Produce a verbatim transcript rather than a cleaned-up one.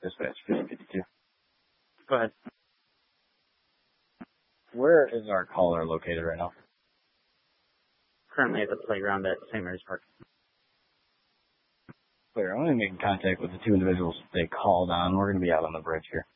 Dispatch fifty fifty-two. Go ahead. Where is our caller located right now? Currently at the playground at Saint Mary's Park. Clear. I'm going to get in contact with the two individuals they called on. We're going to be out on the bridge here.